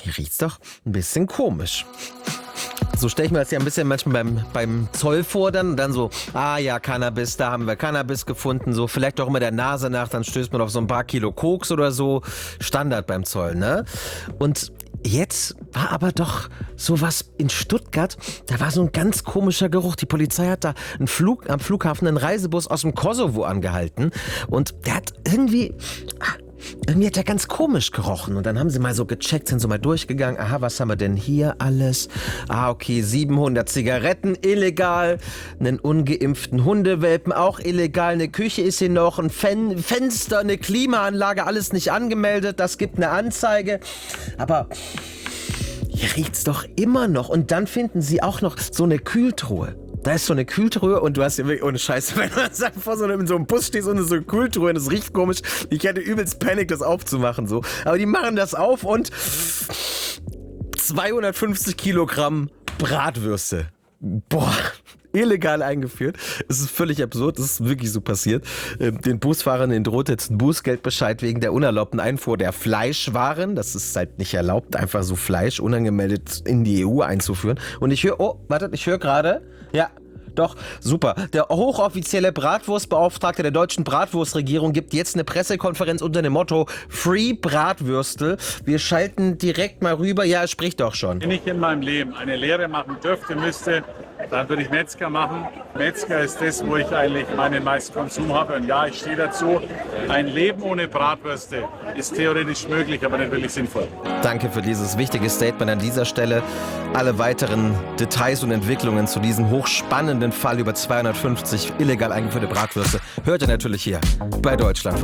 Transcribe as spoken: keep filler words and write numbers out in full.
hier riecht's doch ein bisschen komisch. So stelle ich mir das ja ein bisschen manchmal beim, beim Zoll vor dann und dann so, ah ja, Cannabis, da haben wir Cannabis gefunden, so vielleicht auch immer der Nase nach, dann stößt man auf so ein paar Kilo Koks oder so, Standard beim Zoll, ne? Und jetzt war aber doch sowas in Stuttgart, da war so ein ganz komischer Geruch. Die Polizei hat da einen Flug, am Flughafen einen Reisebus aus dem Kosovo angehalten und der hat irgendwie... Irgendwie hat der ganz komisch gerochen und dann haben sie mal so gecheckt, sind so mal durchgegangen. Aha, was haben wir denn hier alles? Ah, okay, siebenhundert Zigaretten illegal, einen ungeimpften Hundewelpen auch illegal, eine Küche ist hier noch, ein Fen- Fenster, eine Klimaanlage, alles nicht angemeldet, das gibt eine Anzeige. Aber hier riecht's doch immer noch und dann finden sie auch noch so eine Kühltruhe. Da ist so eine Kühltruhe und du hast ja wirklich, ohne Scheiße, wenn du sagt, vor so einem, in so einem Bus stehst und so eine Kühltruhe und es riecht komisch. Ich hätte übelst Panik, das aufzumachen, so. Aber die machen das auf und zweihundertfünfzig Kilogramm Bratwürste. Boah, illegal eingeführt. Es ist völlig absurd, das ist wirklich so passiert. Den Busfahrern den droht jetzt ein Bußgeldbescheid wegen der unerlaubten Einfuhr der Fleischwaren. Das ist halt nicht erlaubt, einfach so Fleisch unangemeldet in die E U einzuführen. Und ich höre, oh, wartet, ich höre gerade, ja, doch, super. Der hochoffizielle Bratwurstbeauftragte der deutschen Bratwurstregierung gibt jetzt eine Pressekonferenz unter dem Motto Free Bratwürstel. Wir schalten direkt mal rüber. Ja, er spricht doch schon. Wenn ich in meinem Leben eine Lehre machen dürfte, müsste, dann würde ich Metzger machen. Metzger ist das, wo ich eigentlich meinen meisten Konsum habe. Und ja, ich stehe dazu. Ein Leben ohne Bratwürste ist theoretisch möglich, aber nicht wirklich sinnvoll. Danke für dieses wichtige Statement an dieser Stelle. Alle weiteren Details und Entwicklungen zu diesem hochspannenden Fall über zweihundertfünfzig illegal eingeführte Bratwürste hört ihr natürlich hier bei Deutschlandfunk.